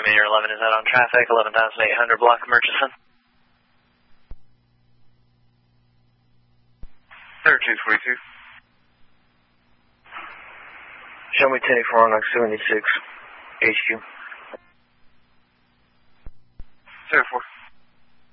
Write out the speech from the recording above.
Meteor 11 is out on traffic, 11,800 block of Murchison. 3242. Show me 10-4 on 76, HQ. 04.